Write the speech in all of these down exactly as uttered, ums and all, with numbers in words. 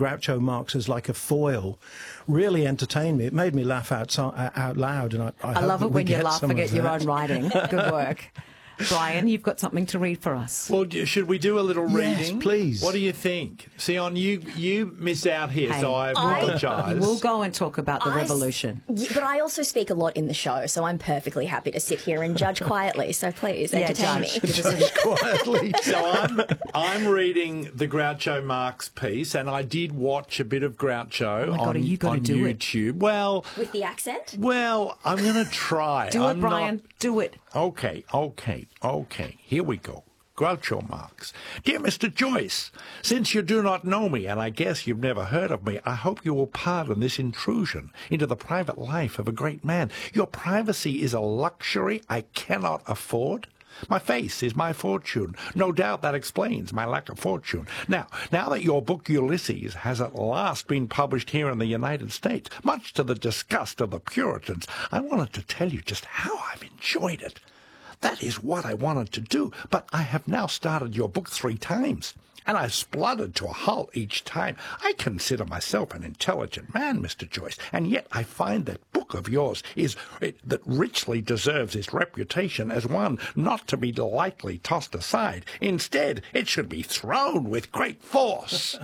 Groucho Marx as like a foil really entertained me. It made me laugh out, out loud. And I, I, I love it when you're laughing at your that. own writing. Good work. Brian, you've got something to read for us. Well, should we do a little Yes, reading? please. What do you think? Sion, you you missed out here, Hey, so I apologise. We'll go and talk about the I s- revolution. Yeah, but I also speak a lot in the show, so I'm perfectly happy to sit here and judge quietly. So please, Yeah, entertain judge. me. Just quietly. So I'm I'm reading the Groucho Marx piece, and I did watch a bit of Groucho Oh my God, on, are you gonna on do it? YouTube. Well, With the accent? well, I'm going to try. Do I'm it, Brian. Not... Do it. Okay, okay, okay. Here we go. Groucho Marx. Dear Mister Joyce, since you do not know me, and I guess you've never heard of me, I hope you will pardon this intrusion into the private life of a great man. Your privacy is a luxury I cannot afford. My face is my fortune. No doubt that explains my lack of fortune. Now, now that your book Ulysses has at last been published here in the United States, much to the disgust of the Puritans, I wanted to tell you just how I've enjoyed it. That is what I wanted to do, but I have now started your book three times, and I've spluttered to a halt each time. I consider myself an intelligent man, Mister Joyce, and yet I find that book of yours is it, that richly deserves its reputation as one not to be lightly tossed aside. Instead, it should be thrown with great force.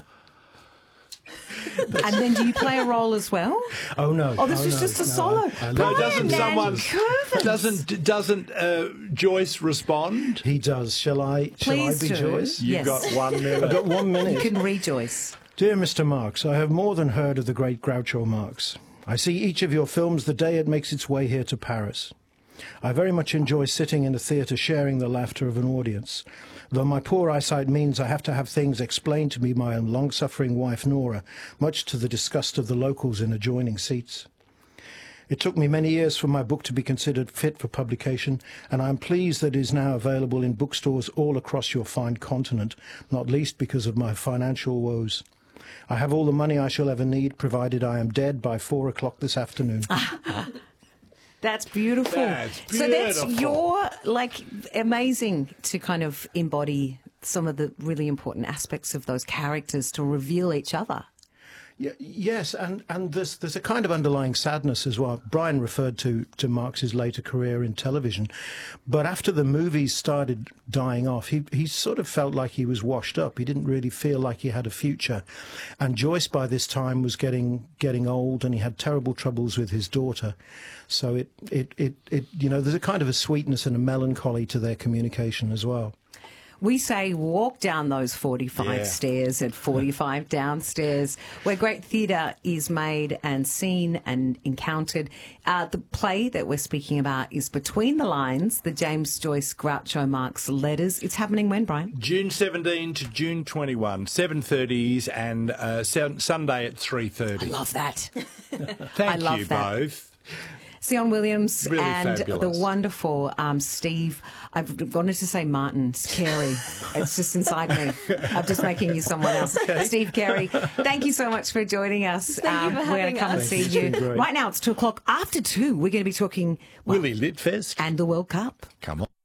And then do you play a role as well? Oh, no. Oh, this oh, was no, just a no, solo. I- I No, love it. doesn't Brian someone Vancouver. doesn't doesn't uh, Joyce respond? He does. Shall I, shall I Please be do. Joyce? You've Yes. got one I've minute. got one minute. You can rejoice. Dear Mister Marx, I have more than heard of the great Groucho Marx. I see each of your films the day it makes its way here to Paris. I very much enjoy sitting in a theatre sharing the laughter of an audience, though my poor eyesight means I have to have things explained to me by my long-suffering wife Nora, much to the disgust of the locals in adjoining seats. It took me many years for my book to be considered fit for publication, and I am pleased that it is now available in bookstores all across your fine continent, not least because of my financial woes. I have all the money I shall ever need, provided I am dead by four o'clock this afternoon. That's beautiful. That's So that's beautiful. your, like, amazing to kind of embody some of the really important aspects of those characters to reveal each other. Y- yes, and, and there's there's a kind of underlying sadness as well. Brian referred to, to Marx's later career in television, but after the movies started dying off, he, he sort of felt like he was washed up. He didn't really feel like he had a future. And Joyce by this time was getting getting old, and he had terrible troubles with his daughter. So it, it, it, it you know, there's a kind of a sweetness and a melancholy to their communication as well. We say walk down those forty-five Yeah. stairs at forty-five downstairs, where great theatre is made and seen and encountered. Uh, the play that we're speaking about is Between the Lines, the James Joyce Groucho Marx letters. It's happening when, Brian? June seventeenth to June twenty-first, seven thirties and uh, sun- Sunday at three thirty. Love that. Thank I love you that. both. Sion Williams Really and fabulous. the wonderful um, Steve. I've wanted to say Martin. It's Carey. It's just inside me. I'm just making you someone else. Steve Carey, thank you so much for joining us. Thank you for we're going having to come and us. see Thank you. you. It's been great. Right now, it's two o'clock. After two, we're going to be talking well, Willie Litfest. and the World Cup. Come on.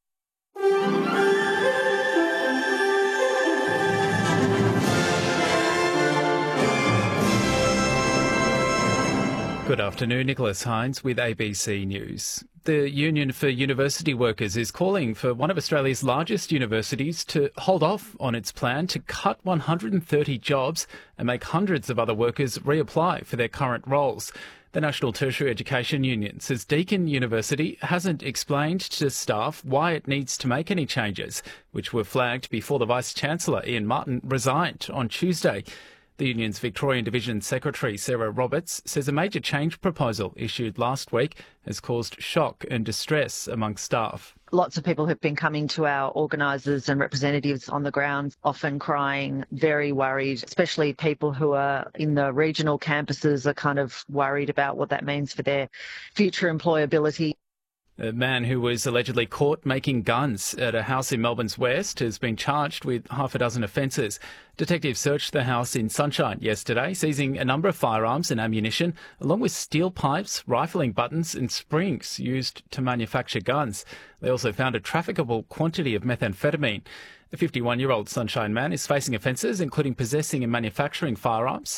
Good afternoon, Nicholas Hines with A B C News. The Union for University Workers is calling for one of Australia's largest universities to hold off on its plan to cut one hundred thirty jobs and make hundreds of other workers reapply for their current roles. The National Tertiary Education Union says Deakin University hasn't explained to staff why it needs to make any changes, which were flagged before the Vice-Chancellor, Ian Martin, resigned on Tuesday. The union's Victorian Division Secretary, Sarah Roberts, says a major change proposal issued last week has caused shock and distress among staff. Lots of people have been coming to our organisers and representatives on the ground, often crying, very worried, especially people who are in the regional campuses are kind of worried about what that means for their future employability. A man who was allegedly caught making guns at a house in Melbourne's West has been charged with half a dozen offences. Detectives searched the house in Sunshine yesterday, seizing a number of firearms and ammunition, along with steel pipes, rifling buttons and springs used to manufacture guns. They also found a trafficable quantity of methamphetamine. The fifty-one-year-old Sunshine man is facing offences including possessing and manufacturing firearms,